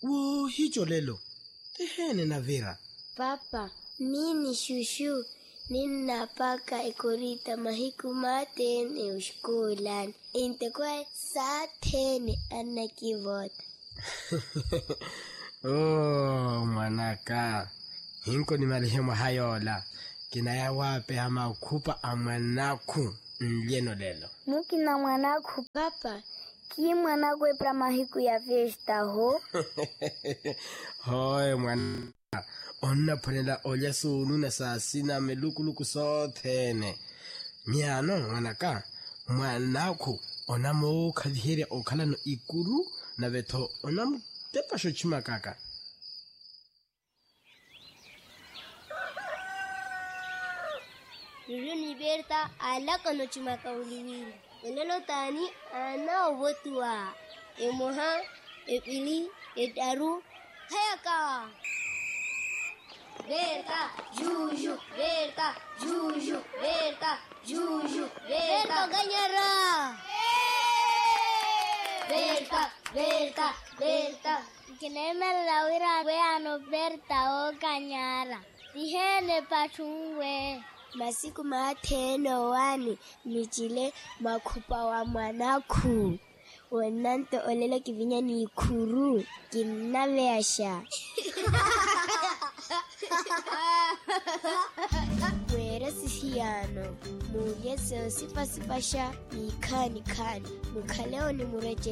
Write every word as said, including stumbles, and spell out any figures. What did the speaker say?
Wo hicho lelo. Tehene na Vera. Papa, mini shushu. Nina paka ikurita mahiku matene ushkulan. Inte kwa satene anakivota. Oh, manaka. Hinko ni marehemu hayola. Kinaya wape ama kupa amanaku nlieno lelo. Mukina mwanaku. Papa, ki mwanaku epra mahiku ya festa ho? Hoi mwana. Onna prenela olya sunu na sasina melukuluku sothene. Miano manaka. Mwanaku onamo kadhihere okala no ikuru na veto onamo tepa shochima kaka. Lulu ni Berta ala kano chimaka uliwili. Enelo tani ana wotua. Emoha, epili, etaru, hayaka. Berta, juju, Berta, juju, Berta, juju, Berta ganyara. Berta, Berta, Berta. Kineme lawira we ano Berta o ganyara. Dihene pachungwe. Masiku mateno wani nichile makupa wa mwanaku. Wananto olelo kivinya ni kuru. Kinavesha. Wera sisiano. Mwenye seo sipa sipasha. Nikani kani. Mukaleo ni mureje.